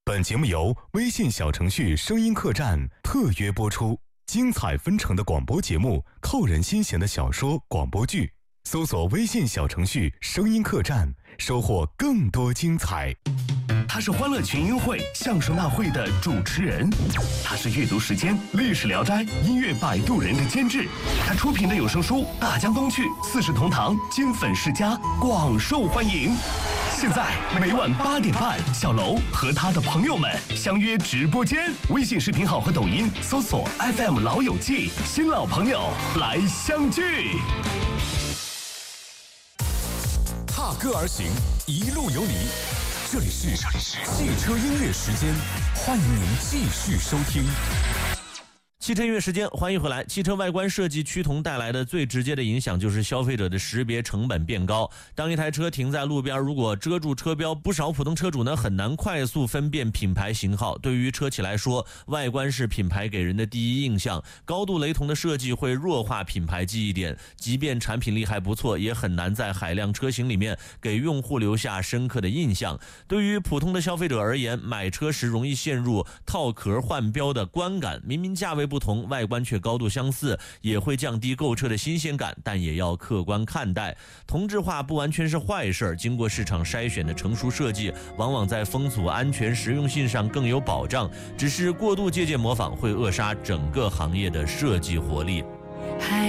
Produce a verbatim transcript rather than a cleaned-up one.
本节目由微信小程序声音客栈特约播出，精彩纷呈的广播节目，扣人心弦的小说广播剧，搜索微信小程序声音客栈，收获更多精彩。 他是欢乐群英会相声大会的主持人，他是阅读时间历史聊斋音乐摆渡人的监制，他出品的有声书《大江东去》《四世同堂》金粉世家广受欢迎。现在每晚八点半，小楼和他的朋友们相约直播间，微信视频号和抖音搜索 F M 老友记，新老朋友来相聚。 踏歌而行，一路有你。这里是汽车音乐时间，欢迎您继续收听。 汽车音乐时间，欢迎回来。汽车外观设计趋同带来的最直接的影响就是消费者的识别成本变高。当一台车停在路边，如果遮住车标，不少普通车主呢很难快速分辨品牌型号。对于车企来说，外观是品牌给人的第一印象，高度雷同的设计会弱化品牌记忆点，即便产品力还不错，也很难在海量车型里面给用户留下深刻的印象。对于普通的消费者而言，买车时容易陷入套壳换标的观感，明明价位不同，外观却高度相似，也会降低购车的新鲜感，但也要客观看待。同质化不完全是坏事，经过市场筛选的成熟设计，往往在风阻、安全、实用性上更有保障。只是过度借鉴模仿，会扼杀整个行业的设计活力。